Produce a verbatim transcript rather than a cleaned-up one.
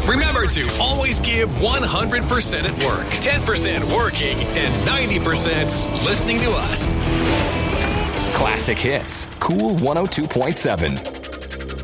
Remember to always give one hundred percent at work, ten percent working, and ninety percent listening to us. Classic Hits, Cool one oh two point seven.